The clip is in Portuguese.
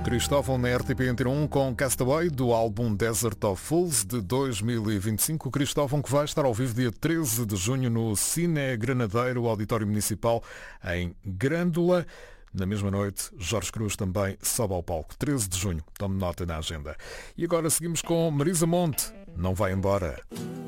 Cristóvão na RTP Antena 1 com Castaway do álbum Desert of Fools de 2025. Cristóvão que vai estar ao vivo dia 13 de junho no Cine Granadeiro, Auditório Municipal em Grândola. Na mesma noite, Jorge Cruz também sobe ao palco. 13 de junho, tome nota na agenda. E agora seguimos com Marisa Monte. Não vai embora.